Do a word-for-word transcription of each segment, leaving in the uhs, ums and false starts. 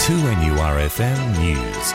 two N U R F M News.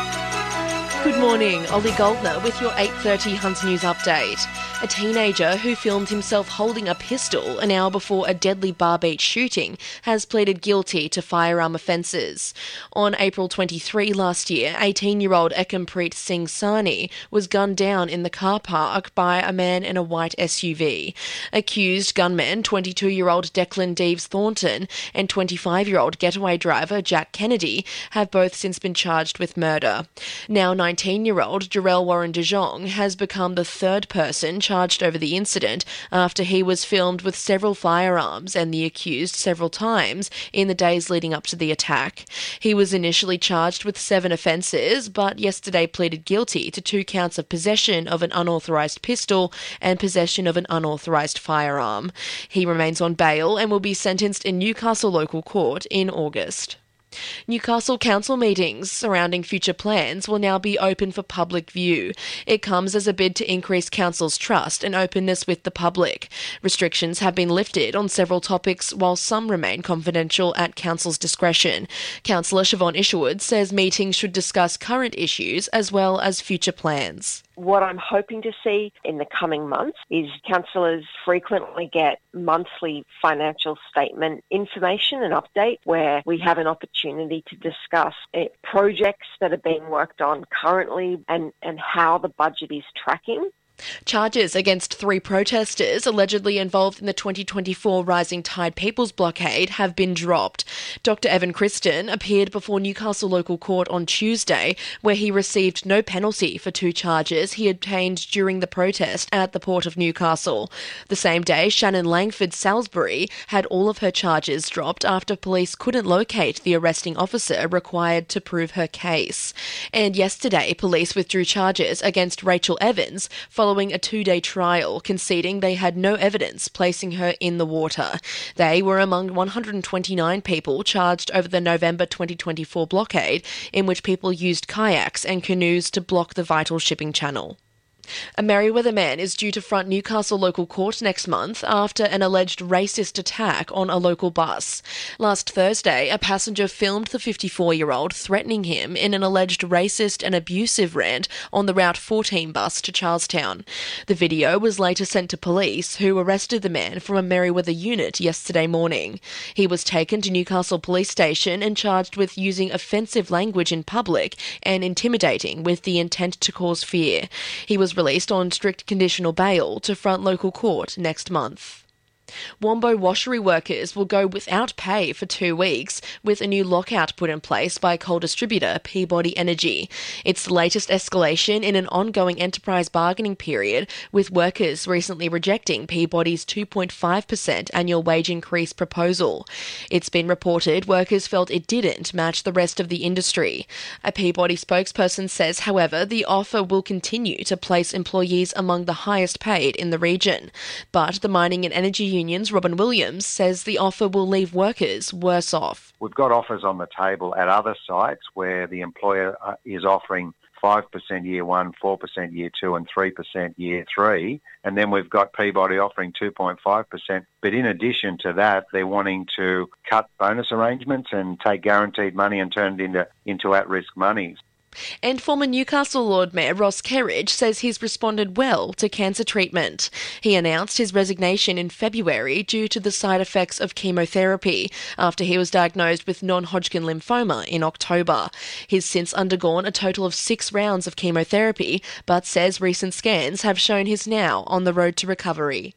Good morning, Ollie Goldner with your eight thirty Hunt News update. A teenager who filmed himself holding a pistol an hour before a deadly Bar Beach shooting has pleaded guilty to firearm offences. On April twenty-third last year, eighteen-year-old Ekampreet Singh Sani was gunned down in the car park by a man in a white S U V. Accused gunmen twenty-two-year-old Declan Deves Thornton and twenty-five-year-old getaway driver Jack Kennedy have both since been charged with murder. Now nineteen-year-old Jarrell Warren de Jong has become the third person charged over the incident after he was filmed with several firearms and the accused several times in the days leading up to the attack. He was initially charged with seven offences, but yesterday pleaded guilty to two counts of possession of an unauthorised pistol and possession of an unauthorised firearm. He remains on bail and will be sentenced in Newcastle Local Court in August. Newcastle Council meetings surrounding future plans will now be open for public view. It comes as a bid to increase Council's trust and openness with the public. Restrictions have been lifted on several topics, while some remain confidential at Council's discretion. Councillor Siobhan Isherwood says meetings should discuss current issues as well as future plans. What I'm hoping to see in the coming months is councillors frequently get monthly financial statement information and update where we have an opportunity to discuss uh, projects that are being worked on currently and, and how the budget is tracking. Charges against three protesters allegedly involved in the twenty twenty-four Rising Tide People's Blockade have been dropped. Doctor Evan Christen appeared before Newcastle Local Court on Tuesday, where he received no penalty for two charges he obtained during the protest at the Port of Newcastle. The same day, Shannon Langford Salisbury had all of her charges dropped after police couldn't locate the arresting officer required to prove her case. And yesterday, police withdrew charges against Rachel Evans following following a two-day trial, conceding they had no evidence placing her in the water. They were among one hundred twenty-nine people charged over the November twenty twenty-four blockade, in which people used kayaks and canoes to block the vital shipping channel. A Merewether man is due to front Newcastle Local Court next month after an alleged racist attack on a local bus. Last Thursday, a passenger filmed the fifty-four-year-old threatening him in an alleged racist and abusive rant on the Route fourteen bus to Charlestown. The video was later sent to police, who arrested the man from a Merewether unit yesterday morning. He was taken to Newcastle Police Station and charged with using offensive language in public and intimidating with the intent to cause fear. He was released on strict conditional bail to front local court next month. Wombo washery workers will go without pay for two weeks with a new lockout put in place by coal distributor Peabody Energy. It's the latest escalation in an ongoing enterprise bargaining period, with workers recently rejecting Peabody's two point five percent annual wage increase proposal. It's been reported workers felt it didn't match the rest of the industry. A Peabody spokesperson says, however, the offer will continue to place employees among the highest paid in the region. But the mining and energy Union's Robin Williams says the offer will leave workers worse off. We've got offers on the table at other sites where the employer is offering five percent year one, four percent year two and three percent year three. And then we've got Peabody offering two point five percent. But in addition to that, they're wanting to cut bonus arrangements and take guaranteed money and turn it into, into at-risk monies. And former Newcastle Lord Mayor Ross Kerridge says he's responded well to cancer treatment. He announced his resignation in February due to the side effects of chemotherapy after he was diagnosed with non-Hodgkin lymphoma in October. He's since undergone a total of six rounds of chemotherapy, but says recent scans have shown he's now on the road to recovery.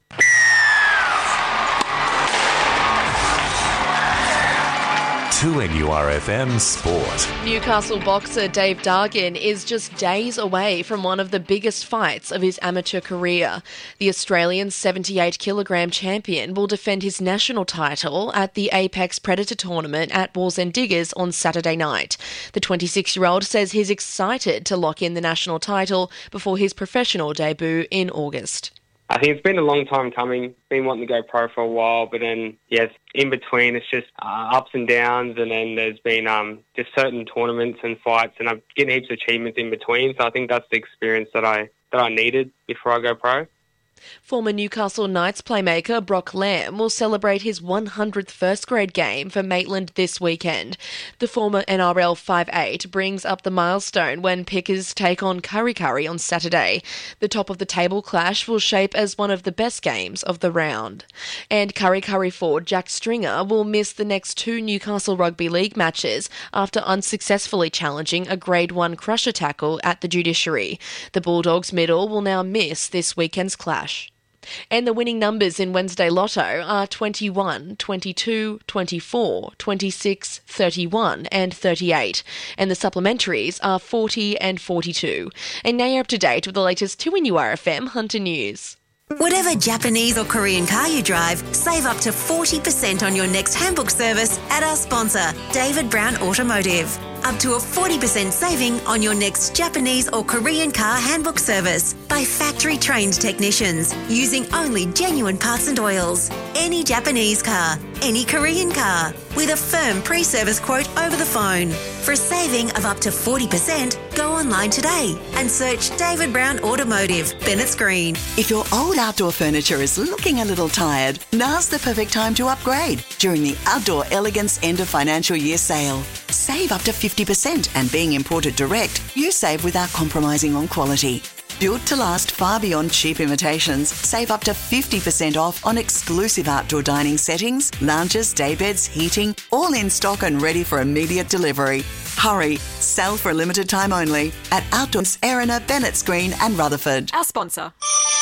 two N U R F M Sport. Newcastle boxer Dave Dargan is just days away from one of the biggest fights of his amateur career. The Australian seventy-eight kilogram champion will defend his national title at the Apex Predator tournament at Wallsend Diggers on Saturday night. The twenty-six-year-old says he's excited to lock in the national title before his professional debut in August. I think it's been a long time coming, been wanting to go pro for a while, but then, yes, in between it's just uh, ups and downs, and then there's been um, just certain tournaments and fights, and I'm getting heaps of achievements in between, so I think that's the experience that I that I needed before I go pro. Former Newcastle Knights playmaker Brock Lamb will celebrate his one hundredth first-grade game for Maitland this weekend. The former N R L five eight brings up the milestone when Pickers take on Kurri Kurri on Saturday. The top-of-the-table clash will shape as one of the best games of the round. And Kurri Kurri forward Jack Stringer will miss the next two Newcastle Rugby League matches after unsuccessfully challenging a Grade one crusher tackle at the judiciary. The Bulldogs middle will now miss this weekend's clash. And the winning numbers in Wednesday Lotto are twenty-one, twenty-two, twenty-four, twenty-six, thirty-one and thirty-eight. And the supplementaries are forty and forty-two. And now you're up to date with the latest two N U R F M Hunter News. Whatever Japanese or Korean car you drive, save up to forty percent on your next handbook service at our sponsor, David Brown Automotive. Up to a forty percent saving on your next Japanese or Korean car handbook service by factory-trained technicians using only genuine parts and oils. Any Japanese car, any Korean car, with a firm pre-service quote over the phone. For a saving of up to forty percent, go online today and search David Brown Automotive, Bennett's Green. If your old outdoor furniture is looking a little tired, now's the perfect time to upgrade during the Outdoor Elegance End of Financial Year sale. Save up to fifty percent, and being imported direct, you save without compromising on quality. Built to last far beyond cheap imitations, save up to fifty percent off on exclusive outdoor dining settings, lounges, daybeds, heating, all in stock and ready for immediate delivery. Hurry, sell for a limited time only at Outdoors Erina, Bennett's Green and Rutherford. Our sponsor.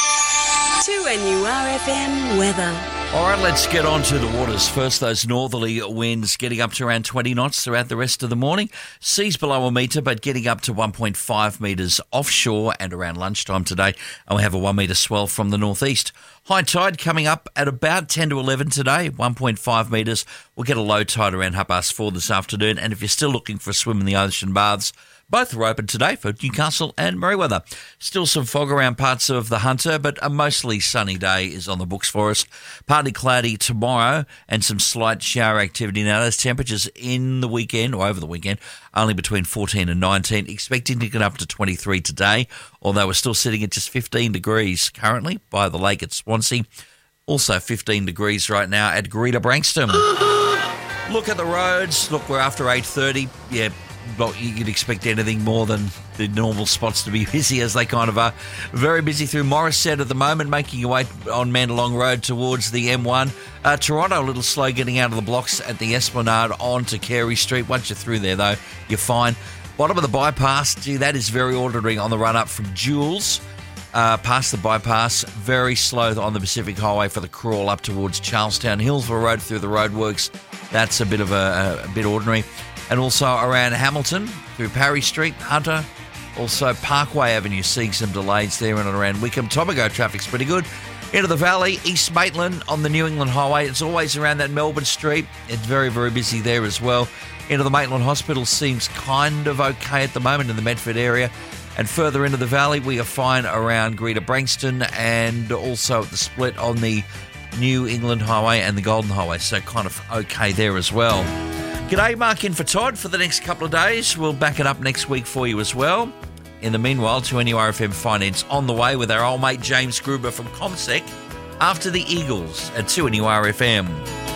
two N U R F M weather. All right, let's get on to the waters. First, those northerly winds getting up to around twenty knots throughout the rest of the morning. Seas below a metre, but getting up to one point five metres offshore and around lunchtime today. And we have a one metre swell from the northeast. High tide coming up at about ten to eleven today, one point five metres. We'll get a low tide around half past four this afternoon. And if you're still looking for a swim in the ocean baths, both are open today for Newcastle and Merewether. Still some fog around parts of the Hunter, but a mostly sunny day is on the books for us. Partly cloudy tomorrow and some slight shower activity. Now, those temperatures in the weekend, or over the weekend, only between fourteen and nineteen. Expecting to get up to twenty-three today, although we're still sitting at just fifteen degrees currently by the lake at Swansea. Also fifteen degrees right now at Greater Branxton. Look at the roads. Look, we're after eight thirty. Yeah. Well, you'd expect anything more than the normal spots to be busy, as they kind of are. Very busy through Morisset at the moment, making your way on Mandalong Road towards the M one. Uh, Toronto, a little slow getting out of the blocks at the Esplanade onto Carey Street. Once you're through there, though, you're fine. Bottom of the bypass, gee, that is very orderly on the run-up from Jules. Uh, past the bypass, very slow on the Pacific Highway for the crawl up towards Charlestown. Hillsville Road through the roadworks, that's a bit of a, a bit ordinary. And also around Hamilton, through Parry Street, Hunter. Also Parkway Avenue, seeing some delays there and around Wickham. Tobago traffic's pretty good. Into the valley, East Maitland on the New England Highway. It's always around that Melbourne Street. It's very, very busy there as well. Into the Maitland Hospital seems kind of okay at the moment in the Medford area. And further into the valley, we are fine around Greater Branxton and also at the split on the New England Highway and the Golden Highway. So kind of okay there as well. G'day, Mark in for Todd for the next couple of days. We'll back it up next week for you as well. In the meanwhile, two N U R F M Finance on the way with our old mate James Gruber from ComSec after the Eagles at two N U R F M.